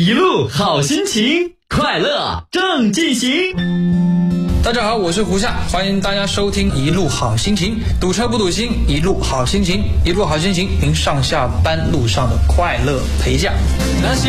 一路好心情，快乐正进行。 大家好，我是胡夏，欢迎大家收听一路好心情，堵车不堵心，一路好心情，一路好心情，您上下班路上的快乐陪驾。 那些